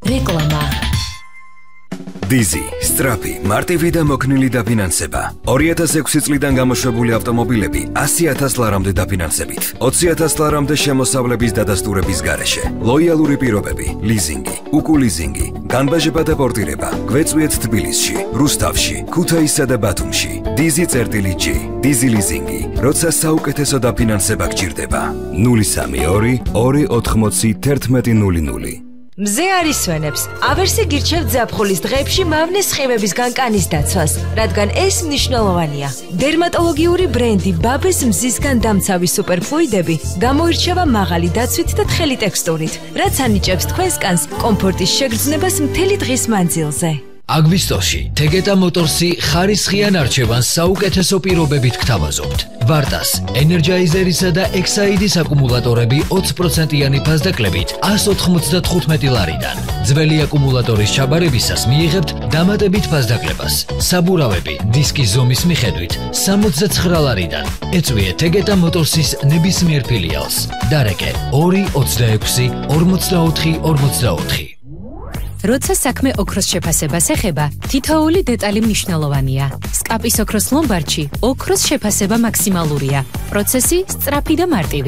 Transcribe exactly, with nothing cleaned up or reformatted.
რეკლამა Dizi, სწრაფი, მარტივი და მოქნილი დაფინანსება. ორი ათას ექვსი წლიდან გამოშვებული ავტომობილები ასი ათას ლარამდე დაფინანსებით. ოცი ათას ლარამდე შემოსავლების დადასტურების გარეშე. ლოიალური პირობები, ლიზინგი, უკულიზინგი, განბაჟება და პორტირება. გვეწვიეთ თბილისში, რუსთავში, ქუთაისსა და ბათუმში. Dizi წერტილი G, Dizi ლიზინგი. როცა საუკეთესო დაფინანსება გჭირდება. ნული სამი ორი ორი ოთხმოცი თერთმეტი ნული ნული. მზე არის სვენებს. ავერსი გირჩევთ ზაფხულის დღეებში მავნეს სხივებისგან კანის დაცვას, რადგან ეს მნიშვნელოვანია. დერმატოლოგიური ბრენდი ბაბეს მზისგან დამცავი სუპერფლუიდები გამოირჩევა მაღალი დაცვით და თხელი ტექსტურით, რაც ანიჭებს თქვენს კანს კომფორტის შეგრძნებას მთელი დღის მანძილზე. აგვისტოში Tegeta Motorsi ხარისხიან არჩევანს საუკეთესო პირობებით გთავაზობთ. ვარტას, ენერჯაიზერისა და ექსაიდის აკუმულატორები ოცი პროცენტიანი ფასდაკლებით ას ოთხმოცდათხუთმეტი ლარიდან. ძველი აკუმულატორის ჩაბარებისას მიიღებთ დამატებით ფასდაკლებას. საბურავები დისკის ზომის მიხედვით სამოცდაცხრა ლარიდან. ეწვიეთ Tegeta Motorsis ნებისმიერ ფილიალს. დარეკე ორი ოცდაექვსი ორმოცდაოთხი ორმოცდაოთხი. როცა საქმე ოქროს შეფასებას ეხება, თითოეული დეტალი მნიშვნელოვანია. სკაპის ოქროს ლომბარდში ოქროს შეფასება მაქსიმალურია. პროცესი სწრაფი და მარტივი.